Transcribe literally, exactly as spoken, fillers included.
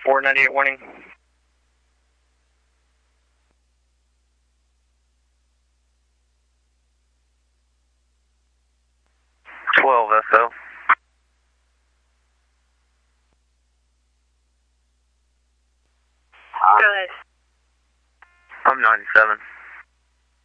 four ninety-eight warning. twelve S O. Go ahead. I'm ninety-seven.